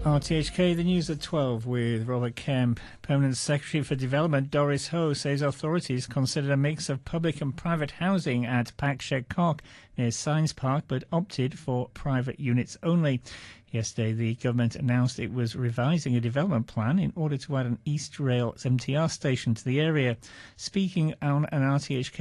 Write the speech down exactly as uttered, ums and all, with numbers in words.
R T H K, the news at twelve with Robert Kemp. Permanent Secretary for Development Doris Ho says authorities considered a mix of public and private housing at Packshett Cock near Science Park, but opted for private units only. Yesterday, the government announced it was revising a development plan in order to add an East Rail M T R station to the area. Speaking on an R T H K